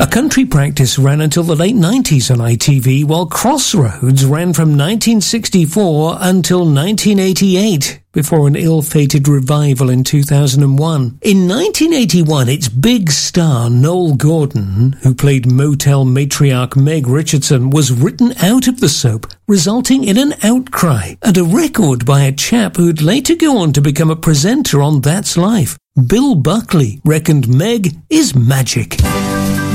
Country Practice ran until the late 90s on ITV, while Crossroads ran from 1964 until 1988, before an ill-fated revival in 2001. In 1981, its big star Noel Gordon, who played motel matriarch Meg Richardson, was written out of the soap, resulting in an outcry and a record by a chap who'd later go on to become a presenter on That's Life. Bill Buckley reckoned Meg is magic.